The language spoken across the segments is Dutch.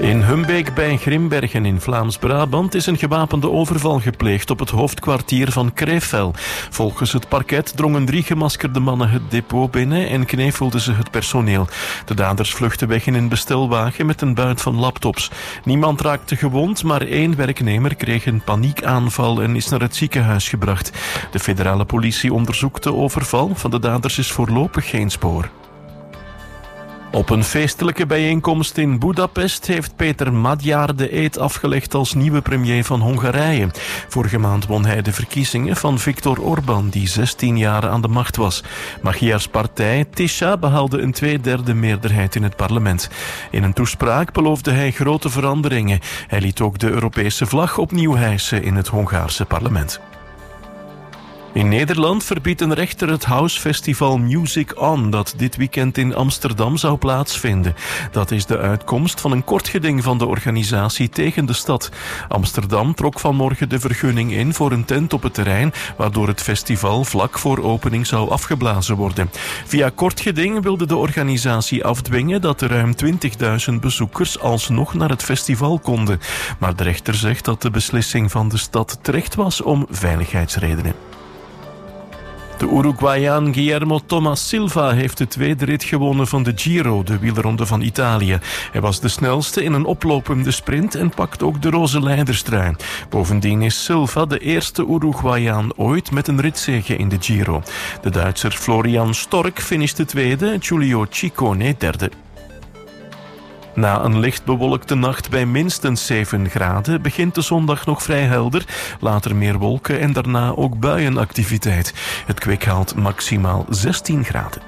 In Humbeek bij Grimbergen in Vlaams-Brabant is een gewapende overval gepleegd op het hoofdkwartier van Kreefel. Volgens het parket drongen 3 gemaskerde mannen het depot binnen en knevelden ze het personeel. De daders vluchtten weg in een bestelwagen met een buit van laptops. Niemand raakte gewond, maar 1 werknemer kreeg een paniekaanval en is naar het ziekenhuis gebracht. De federale politie onderzoekt de overval. Van de daders is voorlopig geen spoor. Op een feestelijke bijeenkomst in Budapest heeft Peter Magyar de eed afgelegd als nieuwe premier van Hongarije. Vorige maand won hij de verkiezingen van Viktor Orbán, die 16 jaar aan de macht was. Magyars partij Tisza behaalde een 2/3 meerderheid in het parlement. In een toespraak beloofde hij grote veranderingen. Hij liet ook de Europese vlag opnieuw hijsen in het Hongaarse parlement. In Nederland verbiedt een rechter het housefestival Music On dat dit weekend in Amsterdam zou plaatsvinden. Dat is de uitkomst van een kort geding van de organisatie tegen de stad. Amsterdam trok vanmorgen de vergunning in voor een tent op het terrein, waardoor het festival vlak voor opening zou afgeblazen worden. Via kort geding wilde de organisatie afdwingen dat de ruim 20.000 bezoekers alsnog naar het festival konden. Maar de rechter zegt dat de beslissing van de stad terecht was om veiligheidsredenen. De Uruguayaan Guillermo Thomas Silva heeft de tweede rit gewonnen van de Giro, de wielerronde van Italië. Hij was de snelste in een oplopende sprint en pakt ook de roze leiderstrui. Bovendien is Silva de eerste Uruguayaan ooit met een ritzege in de Giro. De Duitser Florian Stork finishte tweede, Giulio Ciccone derde. Na een licht bewolkte nacht bij minstens 7 graden begint de zondag nog vrij helder. Later meer wolken en daarna ook buienactiviteit. Het kwik haalt maximaal 16 graden.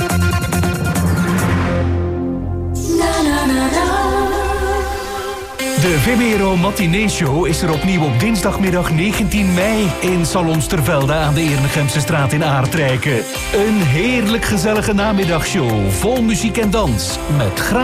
De VMRO Matinee Show is er opnieuw op dinsdagmiddag 19 mei in Salons Tervelde aan de Ernegemse straat in Aardrijken. Een heerlijk gezellige namiddagshow vol muziek en dans met